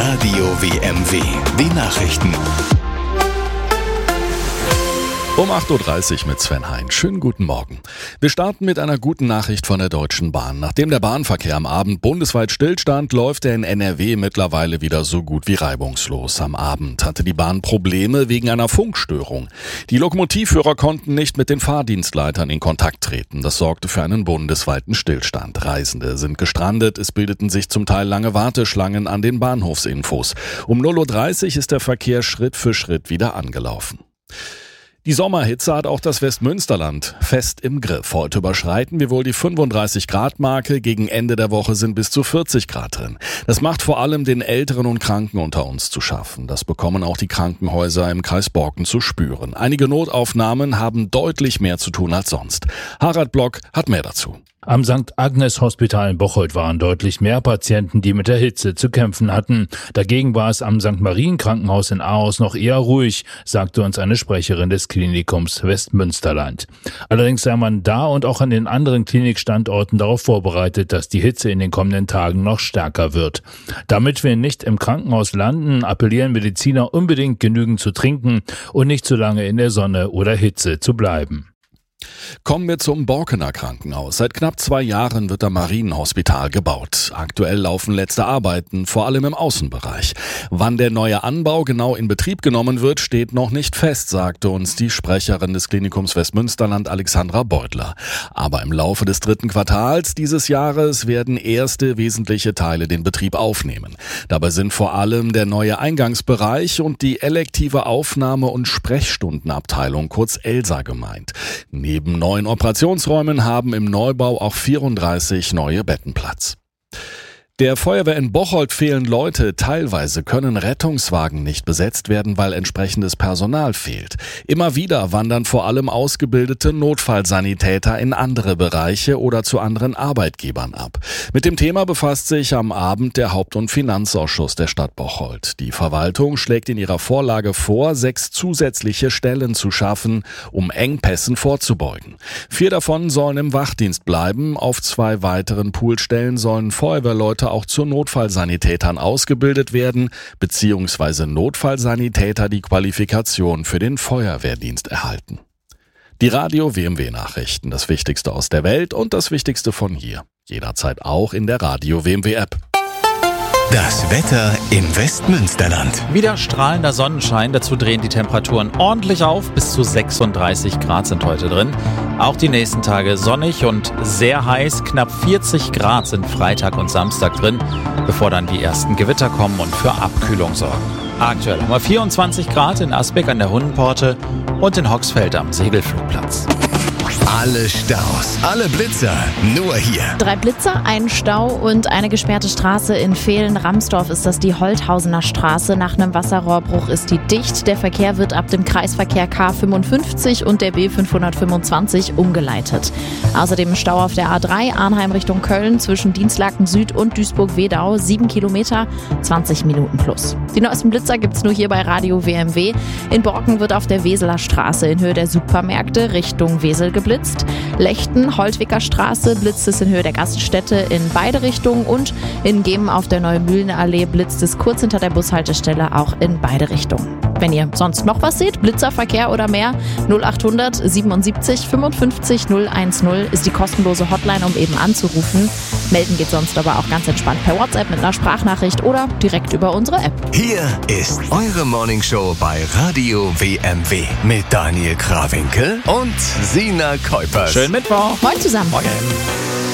Radio WMW, die Nachrichten. Um 8.30 Uhr mit Sven Hein. Schönen guten Morgen. Wir starten mit einer guten Nachricht von der Deutschen Bahn. Nachdem der Bahnverkehr am Abend bundesweit stillstand, läuft er in NRW mittlerweile wieder so gut wie reibungslos. Am Abend hatte die Bahn Probleme wegen einer Funkstörung. Die Lokomotivführer konnten nicht mit den Fahrdienstleitern in Kontakt treten. Das sorgte für einen bundesweiten Stillstand. Reisende sind gestrandet. Es bildeten sich zum Teil lange Warteschlangen an den Bahnhofsinfos. Um 0.30 Uhr ist der Verkehr Schritt für Schritt wieder angelaufen. Die Sommerhitze hat auch das Westmünsterland fest im Griff. Heute überschreiten wir wohl die 35-Grad-Marke. Gegen Ende der Woche sind bis zu 40 Grad drin. Das macht vor allem den Älteren und Kranken unter uns zu schaffen. Das bekommen auch die Krankenhäuser im Kreis Borken zu spüren. Einige Notaufnahmen haben deutlich mehr zu tun als sonst. Harald Block hat mehr dazu. Am St. Agnes Hospital in Bocholt waren deutlich mehr Patienten, die mit der Hitze zu kämpfen hatten. Dagegen war es am St. Marien Krankenhaus in Ahaus noch eher ruhig, sagte uns eine Sprecherin des Klinikums Westmünsterland. Allerdings sei man da und auch an den anderen Klinikstandorten darauf vorbereitet, dass die Hitze in den kommenden Tagen noch stärker wird. Damit wir nicht im Krankenhaus landen, appellieren Mediziner unbedingt genügend zu trinken und nicht zu lange in der Sonne oder Hitze zu bleiben. Kommen wir zum Borkener Krankenhaus. Seit knapp 2 Jahren wird am Marienhospital gebaut. Aktuell laufen letzte Arbeiten, vor allem im Außenbereich. Wann der neue Anbau genau in Betrieb genommen wird, steht noch nicht fest, sagte uns die Sprecherin des Klinikums Westmünsterland Alexandra Beutler. Aber im Laufe des 3. Quartals dieses Jahres werden erste wesentliche Teile den Betrieb aufnehmen. Dabei sind vor allem der neue Eingangsbereich und die elektive Aufnahme- und Sprechstundenabteilung, kurz ELSA, gemeint. Neben neuen Operationsräumen haben im Neubau auch 34 neue Betten Platz. Der Feuerwehr in Bocholt fehlen Leute. Teilweise können Rettungswagen nicht besetzt werden, weil entsprechendes Personal fehlt. Immer wieder wandern vor allem ausgebildete Notfallsanitäter in andere Bereiche oder zu anderen Arbeitgebern ab. Mit dem Thema befasst sich am Abend der Haupt- und Finanzausschuss der Stadt Bocholt. Die Verwaltung schlägt in ihrer Vorlage vor, 6 zusätzliche Stellen zu schaffen, um Engpässen vorzubeugen. 4 davon sollen im Wachdienst bleiben. Auf 2 weiteren Poolstellen sollen Feuerwehrleute auch zu Notfallsanitätern ausgebildet werden, beziehungsweise Notfallsanitäter die Qualifikation für den Feuerwehrdienst erhalten. Die Radio WMW Nachrichten, das Wichtigste aus der Welt und das Wichtigste von hier. Jederzeit auch in der Radio WMW App. Das Wetter im Westmünsterland. Wieder strahlender Sonnenschein, dazu drehen die Temperaturen ordentlich auf. Bis zu 36 Grad sind heute drin. Auch die nächsten Tage sonnig und sehr heiß. Knapp 40 Grad sind Freitag und Samstag drin, bevor dann die ersten Gewitter kommen und für Abkühlung sorgen. Aktuell haben wir 24 Grad in Asbeck an der Hundenporte und in Hoxfeld am Segelflugplatz. Alle Staus, alle Blitzer, nur hier. 3 Blitzer, ein Stau und eine gesperrte Straße in Vehlen-Ramsdorf ist das die Holthausener Straße. Nach einem Wasserrohrbruch ist die dicht. Der Verkehr wird ab dem Kreisverkehr K55 und der B525 umgeleitet. Außerdem Stau auf der A3 Arnheim Richtung Köln zwischen Dienstlaken Süd und Duisburg-Wedau. 7 Kilometer, 20 Minuten plus. Die neuesten Blitzer gibt's nur hier bei Radio WMW. In Borken wird auf der Weseler Straße in Höhe der Supermärkte Richtung Wesel geblitzt. Lechten, Holtwicker Straße blitzt es in Höhe der Gaststätte in beide Richtungen und in Gemen auf der Neumühlenallee blitzt es kurz hinter der Bushaltestelle auch in beide Richtungen. Wenn ihr sonst noch was seht, Blitzerverkehr oder mehr, 0800 77 55 010 ist die kostenlose Hotline, um eben anzurufen. Melden geht sonst aber auch ganz entspannt per WhatsApp mit einer Sprachnachricht oder direkt über unsere App. Hier ist eure Morningshow bei Radio WMW mit Daniel Krawinkel und Sina Kuipers. Schönen Mittwoch. Moin zusammen. Morgen.